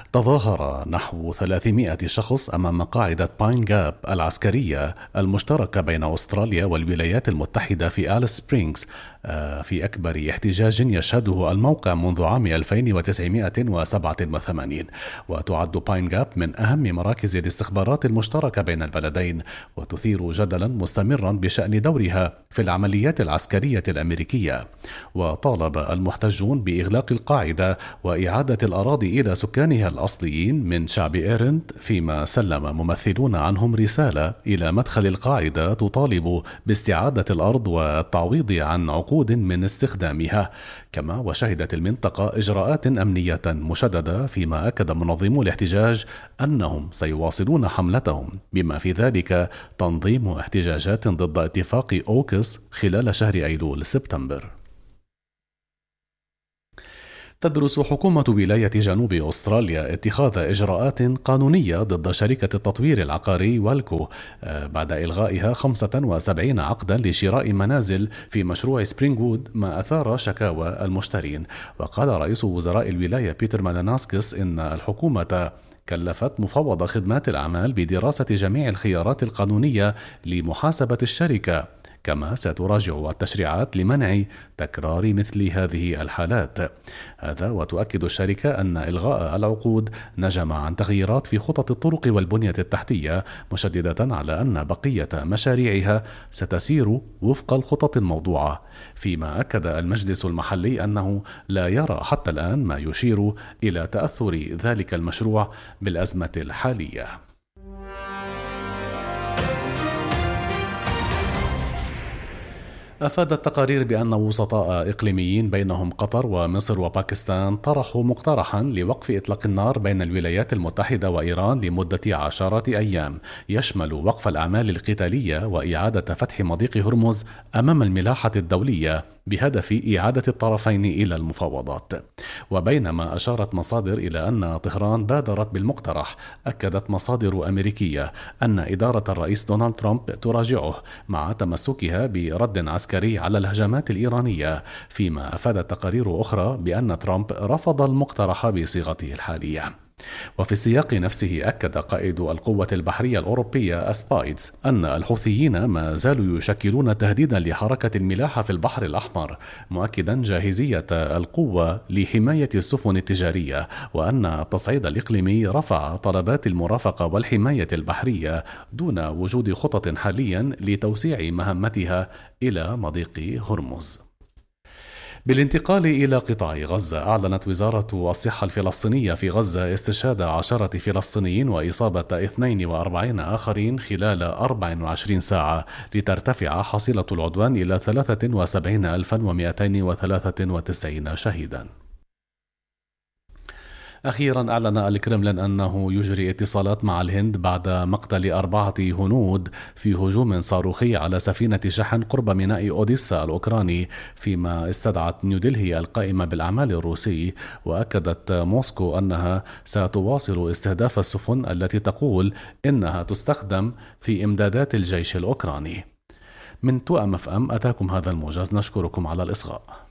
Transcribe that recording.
تظاهر نحو 300 شخص أمام قاعدة باين جاب العسكرية المشتركة بين أستراليا والولايات المتحدة في آليس سبرينغز في أكبر احتجاج يشهده الموقع منذ عام 1987. وتعد باين جاب من أهم مراكز الاستخبارات المشتركة بين البلدين، وتثير جدلا مستمرا بشأن دورها في العمليات العسكرية الأمريكية. وطالب المحتجون بإغلاق القاعدة وإعادة الأراضي إلى سكانها الأصليين من شعب إيرند، فيما سلم ممثلون عنهم رسالة إلى مدخل القاعدة تطالب باستعادة الأرض والتعويض عن عقود من استخدامها. كما وشهدت المنطقة إجراءات أمنية مشددة، فيما أكد منظمو الاحتجاج أنهم سيواصلون حملتهم، بما في ذلك تنظيم احتجاجات ضد اتفاق أوكس خلال شهر أيلول سبتمبر. تدرس حكومة ولاية جنوب أستراليا اتخاذ إجراءات قانونية ضد شركة التطوير العقاري والكو بعد إلغائها 75 عقدا لشراء منازل في مشروع سبرينغوود، ما أثار شكاوى المشترين. وقال رئيس وزراء الولاية بيتر مالاناسكس إن الحكومة كلفت مفوض خدمات الأعمال بدراسة جميع الخيارات القانونية لمحاسبة الشركة، كما ستراجع التشريعات لمنع تكرار مثل هذه الحالات. هذا وتؤكد الشركة أن إلغاء العقود نجم عن تغييرات في خطط الطرق والبنية التحتية، مشددة على أن بقية مشاريعها ستسير وفق الخطط الموضوعة. فيما أكد المجلس المحلي أنه لا يرى حتى الآن ما يشير إلى تأثر ذلك المشروع بالأزمة الحالية. أفادت تقارير بأن وسطاء إقليميين بينهم قطر ومصر وباكستان طرحوا مقترحا لوقف إطلاق النار بين الولايات المتحدة وإيران لمدة 10 أيام، يشمل وقف الأعمال القتالية وإعادة فتح مضيق هرمز أمام الملاحة الدولية بهدف إعادة الطرفين إلى المفاوضات. وبينما أشارت مصادر إلى أن طهران بادرت بالمقترح، أكدت مصادر أمريكية أن إدارة الرئيس دونالد ترامب تراجعه مع تمسكها برد عسكري على الهجمات الإيرانية، فيما أفادت تقارير أخرى بأن ترامب رفض المقترح بصيغته الحالية. وفي السياق نفسه أكد قائد القوة البحرية الأوروبية أسبايدز أن الحوثيين ما زالوا يشكلون تهديدا لحركة الملاحة في البحر الأحمر، مؤكدا جاهزية القوة لحماية السفن التجارية، وأن التصعيد الإقليمي رفع طلبات المرافقة والحماية البحرية دون وجود خطط حاليا لتوسيع مهمتها إلى مضيق هرمز. بالانتقال إلى قطاع غزة، أعلنت وزارة الصحة الفلسطينية في غزة استشهاد 10 فلسطينيين وإصابة 42 آخرين خلال 24 ساعة، لترتفع حصيلة العدوان إلى 73,293 شهيدا. أخيرا أعلن الكرملين أنه يجري اتصالات مع الهند بعد مقتل 4 هنود في هجوم صاروخي على سفينة شحن قرب ميناء أوديسا الأوكراني، فيما استدعت نيودلهي القائمة بالأعمال الروسي. وأكدت موسكو أنها ستواصل استهداف السفن التي تقول إنها تستخدم في إمدادات الجيش الأوكراني. من توأم FM أتاكم هذا الموجز، نشكركم على الإصغاء.